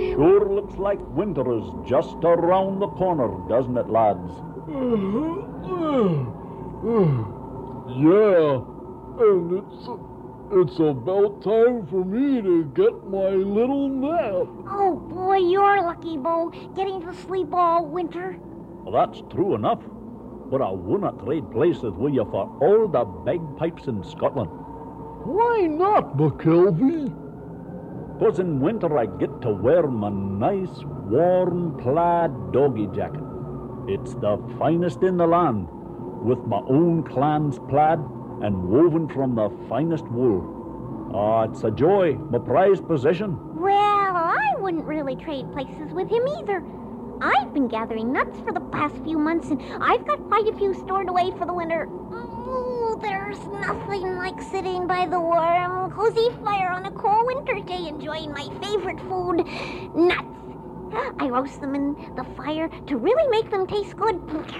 Sure looks like winter is just around the corner, doesn't it, lads? Yeah, and it's about time for me to get my little nap. Oh, boy, you're lucky, Bo, getting to sleep all winter. Well, that's true enough. But I wouldn't trade places with you for all the bagpipes in Scotland. Why not, McKelvey? 'Cause in winter I get to wear my nice, warm plaid doggy jacket. It's the finest in the land, with my own clan's plaid and woven from the finest wool. It's a joy, my prized possession. Well, I wouldn't really trade places with him either. I've been gathering nuts for the past few months, and I've got quite a few stored away for the winter. Ooh, there's nothing like sitting by the warm, cozy fire on a cold winter day enjoying my favorite food, nuts. I roast them in the fire to really make them taste good.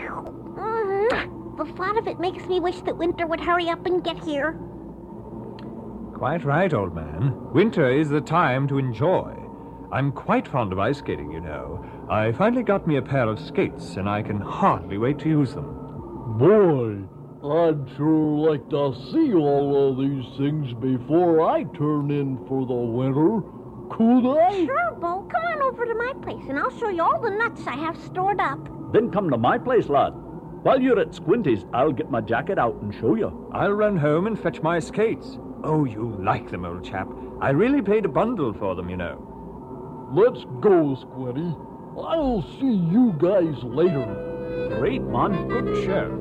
The thought of it makes me wish that winter would hurry up and get here. Quite right, old man. Winter is the time to enjoy. I'm quite fond of ice skating, you know. I finally got me a pair of skates, and I can hardly wait to use them. Boy, I'd sure like to see all of these things before I turn in for the winter. Could I? Sure, Bo. Come on over to my place, and I'll show you all the nuts I have stored up. Then come to my place, lad. While you're at Squinty's, I'll get my jacket out and show you. I'll run home and fetch my skates. Oh, you like them, old chap. I really paid a bundle for them, you know. Let's go, Squinty. I'll see you guys later. Great, man. Good show.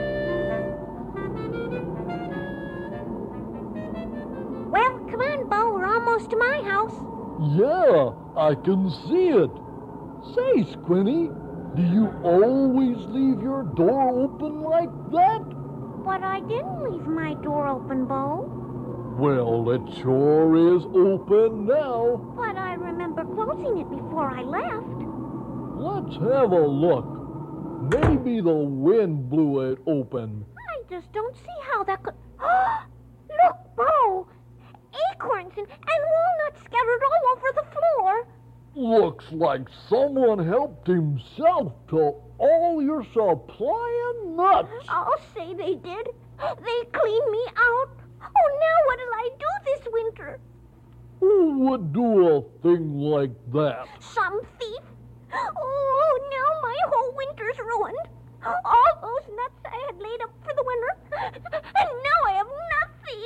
Well, come on, Bo. We're almost to my house. Yeah, I can see it. Say, Squinty, do you always leave your door open like that? But I didn't leave my door open, Bo. Well, it sure is open now. But I remember closing it before I left. Let's have a look. Maybe the wind blew it open. I just don't see how that could... Look, Bo! Acorns and walnuts scattered all over the floor. Looks like someone helped himself to all your supply of nuts. I'll say they did. They cleaned me out. Oh, now what'll I do this winter? Who would do a thing like that? Some thief. Oh, now my whole winter's ruined. All those nuts I had laid up for the winter, and now I have nothing.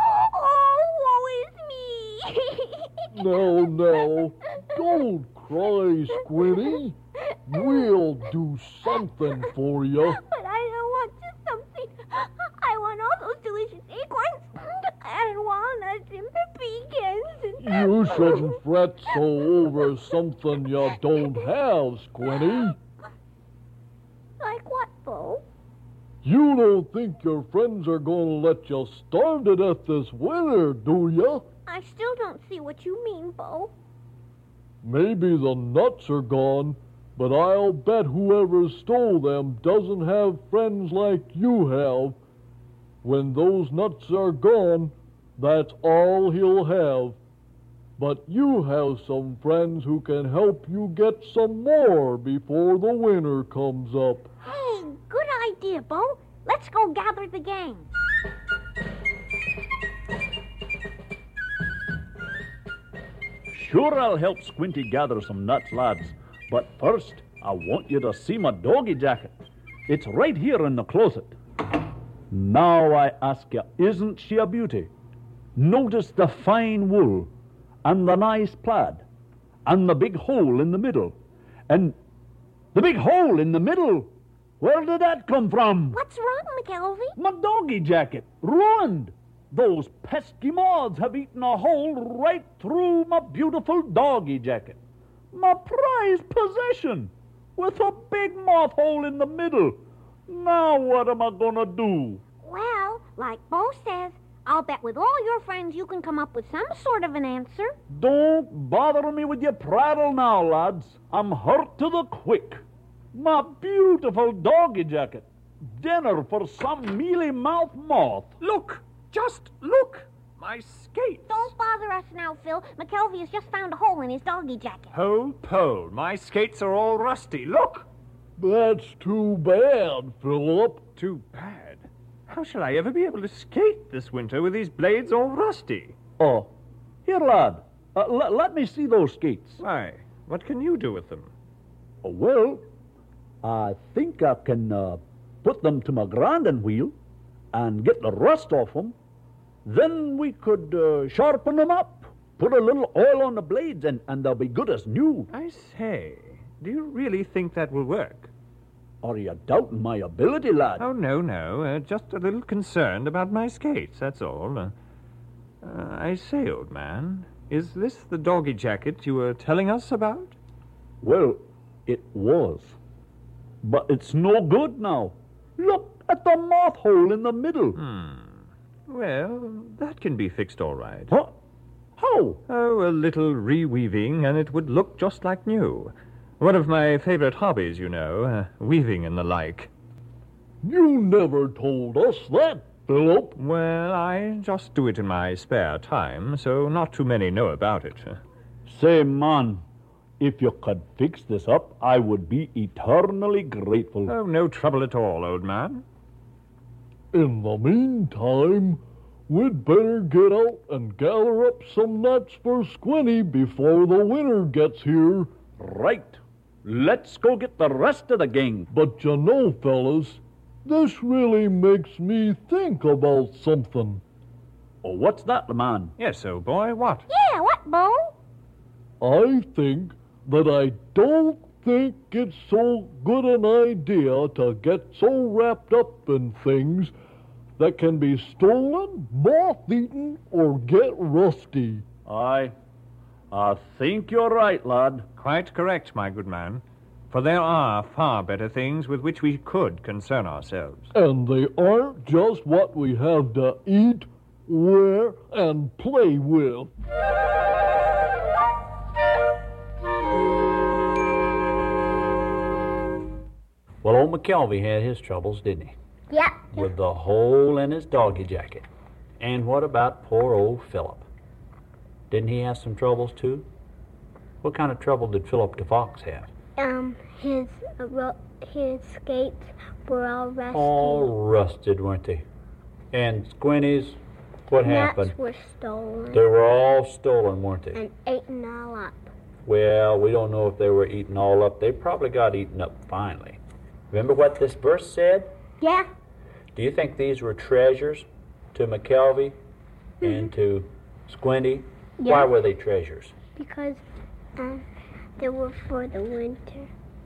Oh, woe is me. No, don't cry, Squinty. We'll do something for you. But I don't want just something. I want all those delicious acorns and walnuts and pecans. You shouldn't fret so over something you don't have, Squinty. Like what, Bo? You don't think your friends are going to let you starve to death this winter, do you? I still don't see what you mean, Bo. Maybe the nuts are gone, but I'll bet whoever stole them doesn't have friends like you have. When those nuts are gone, that's all he'll have. But you have some friends who can help you get some more before the winter comes up. Hey, good idea, Bo. Let's go gather the gang. Sure, I'll help Squinty gather some nuts, lads. But first, I want you to see my doggy jacket. It's right here in the closet. Now I ask you, isn't she a beauty? Notice the fine wool, and the nice plaid, and the big hole in the middle. And the big hole in the middle, where did that come from? What's wrong, McKelvey? My doggy jacket, ruined. Those pesky moths have eaten a hole right through my beautiful doggy jacket. My prized possession, with a big moth hole in the middle. Now what am I gonna do? Well, like Bo says, I'll bet with all your friends you can come up with some sort of an answer. Don't bother me with your prattle now, lads. I'm hurt to the quick. My beautiful doggy jacket. Dinner for some mealy-mouthed moth. Look! Just look! My skates! Don't bother us now, Phil. McKelvey has just found a hole in his doggy jacket. Hold, Pole. My skates are all rusty. Look! That's too bad, Philip. Too bad. How shall I ever be able to skate this winter with these blades all rusty? Oh, here, lad. Let me see those skates. Why, what can you do with them? Well, I think I can put them to my grinding wheel and get the rust off them. Then we could sharpen them up, put a little oil on the blades, and they'll be good as new. I say, do you really think that will work? Are you doubting my ability, lad? Oh, no. Just a little concerned about my skates, that's all. I say, old man, is this the doggy jacket you were telling us about? Well, it was. But it's no good now. Look at the moth hole in the middle. Well, that can be fixed all right. Huh? How? Oh, a little reweaving, and it would look just like new. One of my favorite hobbies, you know, weaving and the like. You never told us that, Philip. Well, I just do it in my spare time, so not too many know about it. Say, man, if you could fix this up, I would be eternally grateful. Oh, no trouble at all, old man. In the meantime, we'd better get out and gather up some nuts for Squinty before the winter gets here. Right. Let's go get the rest of the gang. But you know, fellas, this really makes me think about something. Oh, what's that, man? Yes, old boy, what? Yeah, what, Bo? I think that I don't think it's so good an idea to get so wrapped up in things that can be stolen, moth-eaten, or get rusty. I think you're right, lad. Quite correct, my good man. For there are far better things with which we could concern ourselves. And they aren't just what we have to eat, wear, and play with. Well, old McKelvey had his troubles, didn't he? Yeah. With the hole in his doggy jacket. And what about poor old Philip? Didn't he have some troubles, too? What kind of trouble did Philip the Fox have? His skates were all rusty. All rusted, weren't they? And Squinty's, what happened? Nuts were stolen. They were all stolen, weren't they? And eaten all up. Well, we don't know if they were eaten all up. They probably got eaten up finally. Remember what this verse said? Yeah. Do you think these were treasures to McKelvey and to Squinty? Yeah. Why were they treasures? Because they were for the winter.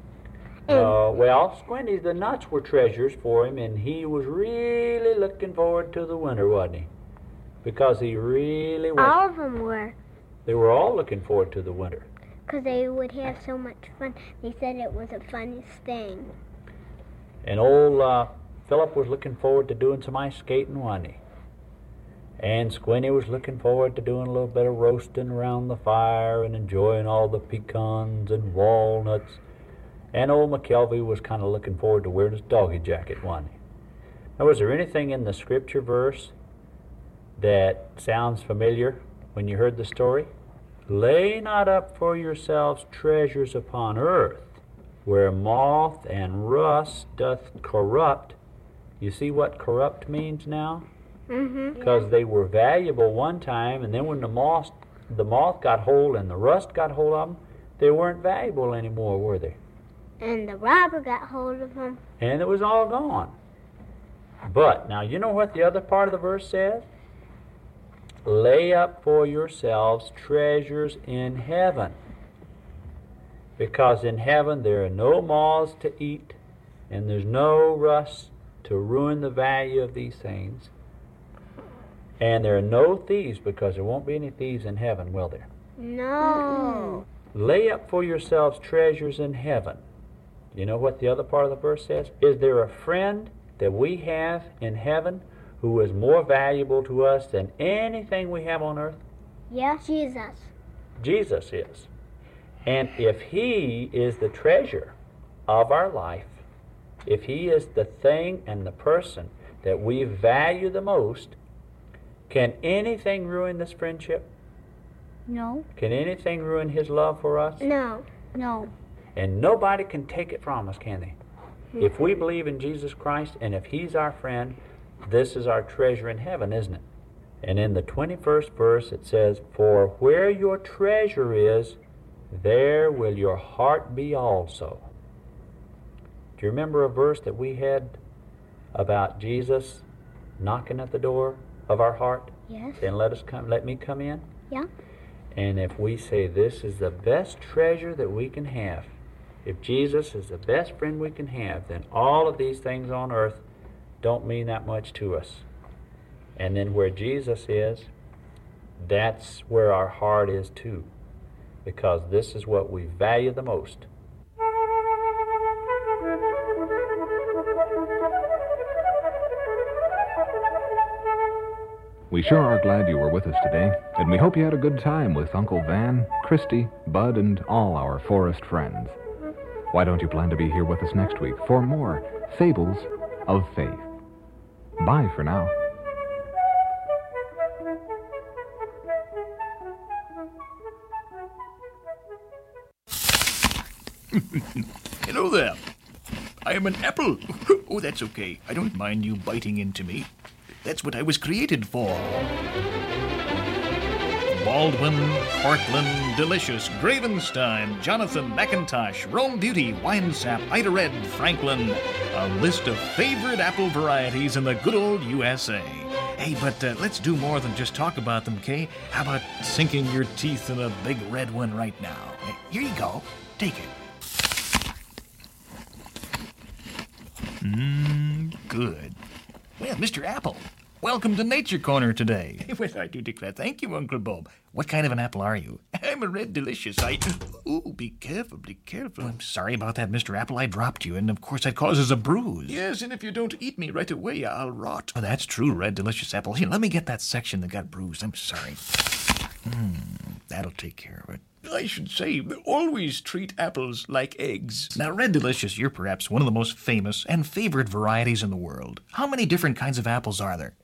Well, Squinty, the nuts were treasures for him, and he was really looking forward to the winter, wasn't he? Because he really was. All of them were. They were all looking forward to the winter. Because they would have so much fun. They said it was the funniest thing. And old Philip was looking forward to doing some ice skating, wasn't he? And Squinty was looking forward to doing a little bit of roasting around the fire and enjoying all the pecans and walnuts. And old McKelvey was kind of looking forward to wearing his doggy jacket, wasn't he? Now, was there anything in the scripture verse that sounds familiar when you heard the story? Lay not up for yourselves treasures upon earth, where moth and rust doth corrupt. You see what corrupt means now? Because they were valuable one time, and then when the moth got hold and the rust got hold of them, they weren't valuable anymore, were they? And the robber got hold of them. And it was all gone. But, now, you know what the other part of the verse says? Lay up for yourselves treasures in heaven. Because in heaven there are no moths to eat, and there's no rust to ruin the value of these things. And there are no thieves, because there won't be any thieves in heaven, will there? No. Lay up for yourselves treasures in heaven. You know what the other part of the verse says? Is there a friend that we have in heaven who is more valuable to us than anything we have on earth? Yeah, Jesus. Jesus is. And if he is the treasure of our life, if he is the thing and the person that we value the most, Can anything ruin this friendship? No. Can anything ruin his love for us? No. No. And nobody can take it from us, can they? If we believe in Jesus Christ and if he's our friend, this is our treasure in heaven, isn't it? And in the 21st verse it says, "For where your treasure is, there will your heart be also." Do you remember a verse that we had about Jesus knocking at the door of our heart? Yes. Saying, let me come in. Yeah. And if we say this is the best treasure that we can have, if Jesus is the best friend we can have, then all of these things on earth don't mean that much to us. And then where Jesus is, that's where our heart is too, because this is what we value the most. We sure are glad you were with us today, and we hope you had a good time with Uncle Van, Christy, Bud, and all our forest friends. Why don't you plan to be here with us next week for more Fables of Faith? Bye for now. Hello there. I am an apple. Oh, that's okay. I don't mind you biting into me. That's what I was created for. Baldwin, Cortland, Delicious, Gravenstein, Jonathan, McIntosh, Rome Beauty, Winesap, Ida Red, Franklin. A list of favorite apple varieties in the good old USA. Hey, but let's do more than just talk about them, Kay. How about sinking your teeth in a big red one right now? Here you go. Take it. Good. Well, Mr. Apple, welcome to Nature Corner today. Well, I do declare. Thank you, Uncle Bob. What kind of an apple are you? I'm a red delicious. Ooh, be careful, be careful. I'm sorry about that, Mr. Apple. I dropped you, and of course that causes a bruise. Yes, and if you don't eat me right away, I'll rot. Oh, that's true, red delicious apple. Here, let me get that section that got bruised. I'm sorry. That'll take care of it. I should say, always treat apples like eggs. Now, Red Delicious, you're perhaps one of the most famous and favorite varieties in the world. How many different kinds of apples are there?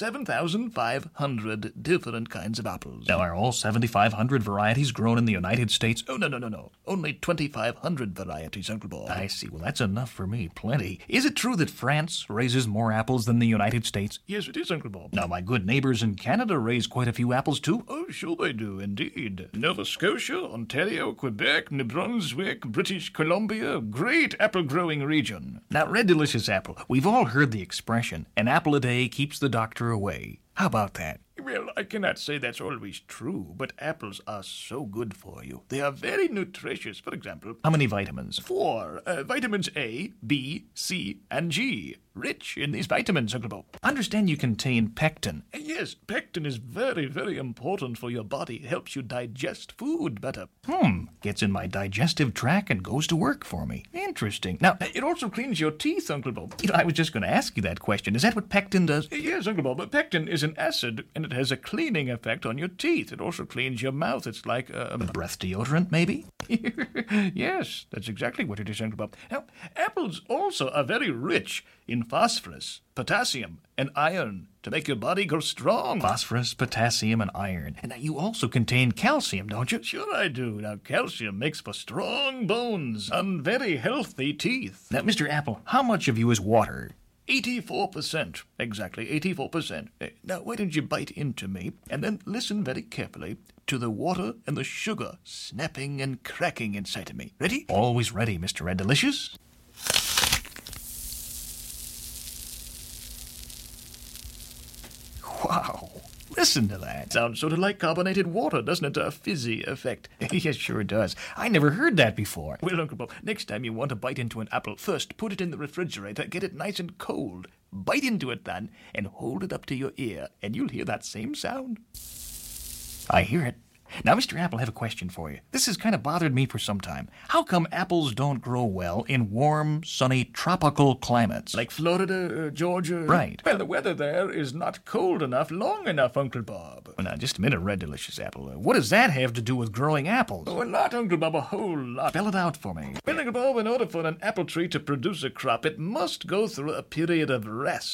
7,500 different kinds of apples. Now, are all 7,500 varieties grown in the United States? Oh, no. Only 2,500 varieties, Uncle Bob. I see. Well, that's enough for me. Plenty. Is it true that France raises more apples than the United States? Yes, it is, Uncle Bob. Now, my good neighbors in Canada raise quite a few apples, too. Oh, sure they do, indeed. Nova Scotia, Ontario, Quebec, New Brunswick, British Columbia, great apple-growing region. Now, Red Delicious Apple, we've all heard the expression, an apple a day keeps the doctor away. How about that? Well, I cannot say that's always true, but apples are so good for you. They are very nutritious, for example. How many vitamins? 4. Vitamins A, B, C, and G. Rich in these vitamins, Uncle Bob. Understand you contain pectin. Yes, pectin is very, very important for your body. It helps you digest food better. Gets in my digestive tract and goes to work for me. Interesting. Now, it also cleans your teeth, Uncle Bob. I was just going to ask you that question. Is that what pectin does? Yes, Uncle Bob, but pectin is an acid, and it has a cleaning effect on your teeth. It also cleans your mouth. It's like a breath deodorant, maybe? Yes, that's exactly what it is, Uncle Bob. Now, apples also are very rich in phosphorus, potassium, and iron to make your body grow strong. Phosphorus, potassium, and iron. And now you also contain calcium, don't you? Sure I do. Now, calcium makes for strong bones and very healthy teeth. Now, Mr. Apple, how much of you is water? 84%. Exactly, 84%. Now, why don't you bite into me and then listen very carefully to the water and the sugar snapping and cracking inside of me. Ready? Always ready, Mr. Red Delicious. Wow. Listen to that. Sounds sort of like carbonated water, doesn't it? A fizzy effect. Yes, sure it does. I never heard that before. Well, Uncle Bob, next time you want to bite into an apple, first put it in the refrigerator, get it nice and cold. Bite into it then, and hold it up to your ear, and you'll hear that same sound. I hear it. Now, Mr. Apple, I have a question for you. This has kind of bothered me for some time. How come apples don't grow well in warm, sunny, tropical climates? Like Florida, Georgia? Right. Well, the weather there is not cold enough, long enough, Uncle Bob. Well, now, just a minute, Red Delicious Apple. What does that have to do with growing apples? Oh, a lot, Uncle Bob, a whole lot. Spell it out for me. Well, Uncle Bob, in order for an apple tree to produce a crop, it must go through a period of rest.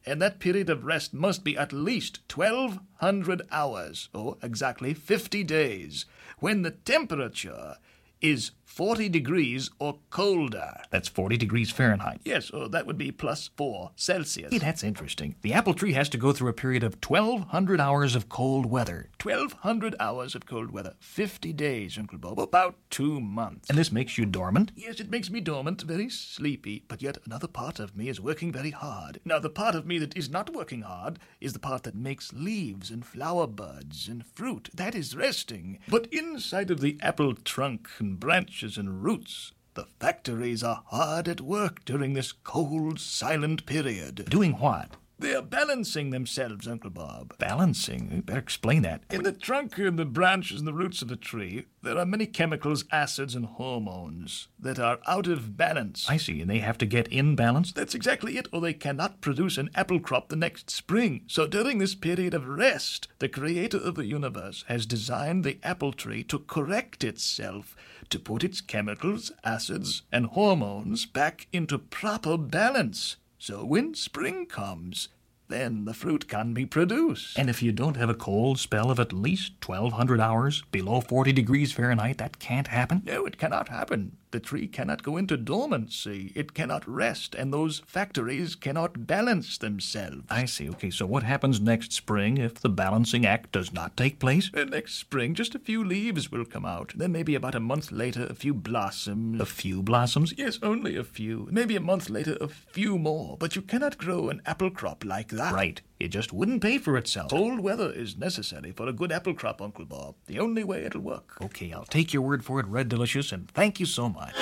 And that period of rest must be at least 1,200 hours, or exactly 50 days, when the temperature is 40 degrees or colder. That's 40 degrees Fahrenheit. Yes, that would be +4 Celsius. Hey, that's interesting. The apple tree has to go through a period of 1,200 hours of cold weather. 1,200 hours of cold weather. 50 days, Uncle Bob. About 2 months. And this makes you dormant? Yes, it makes me dormant, very sleepy. But yet another part of me is working very hard. Now, the part of me that is not working hard is the part that makes leaves and flower buds and fruit. That is resting. But inside of the apple trunk and branches and roots, the factories are hard at work during this cold, silent period. Doing what? They are balancing themselves, Uncle Bob. Balancing? You better explain that. In the trunk and the branches and the roots of the tree, there are many chemicals, acids, and hormones that are out of balance. I see, and they have to get in balance? That's exactly it, or they cannot produce an apple crop the next spring. So during this period of rest, the creator of the universe has designed the apple tree to correct itself, to put its chemicals, acids, and hormones back into proper balance. So when spring comes, then the fruit can be produced. And if you don't have a cold spell of at least 1,200 hours below 40 degrees Fahrenheit, that can't happen? No, it cannot happen. The tree cannot go into dormancy. It cannot rest, and those factories cannot balance themselves. I see. Okay, so what happens next spring if the balancing act does not take place? Next spring, just a few leaves will come out. Then maybe about a month later, a few blossoms. A few blossoms? Yes, only a few. Maybe a month later, a few more. But you cannot grow an apple crop like that. Right. It just wouldn't pay for itself. Cold weather is necessary for a good apple crop, Uncle Bob. The only way it'll work. Okay, I'll take your word for it, Red Delicious, and thank you so much.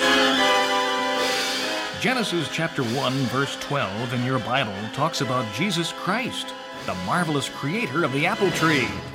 Genesis chapter 1, verse 12 in your Bible talks about Jesus Christ, the marvelous creator of the apple tree.